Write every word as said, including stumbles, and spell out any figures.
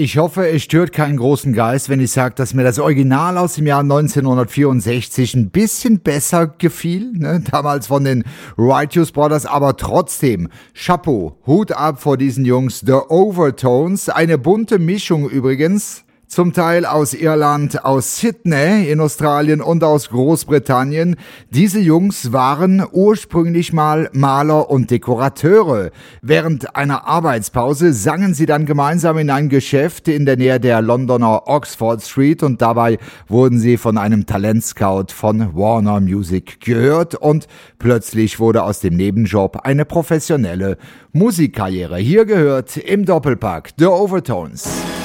Ich hoffe, es stört keinen großen Geist, wenn ich sage, dass mir das Original aus dem Jahr neunzehnhundertvierundsechzig ein bisschen besser gefiel, ne? Damals von den Righteous Brothers, aber trotzdem, Chapeau, Hut ab vor diesen Jungs, The Overtones, eine bunte Mischung übrigens. Zum Teil aus Irland, aus Sydney in Australien und aus Großbritannien. Diese Jungs waren ursprünglich mal Maler und Dekorateure. Während einer Arbeitspause sangen sie dann gemeinsam in ein Geschäft in der Nähe der Londoner Oxford Street und dabei wurden sie von einem Talentscout von Warner Music gehört und plötzlich wurde aus dem Nebenjob eine professionelle Musikkarriere. Hier gehört im Doppelpack The Overtones.